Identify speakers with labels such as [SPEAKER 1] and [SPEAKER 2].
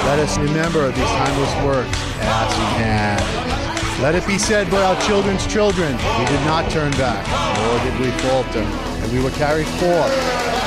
[SPEAKER 1] Let us remember these timeless words as we can. Let it be said by our children's children, we did not turn back, nor did we falter, and we were carried forth